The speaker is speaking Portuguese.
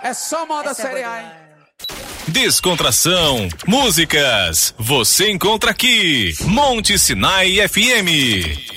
É só moda Série A, hein? Descontração, músicas, você encontra aqui. Monte Sinai FM.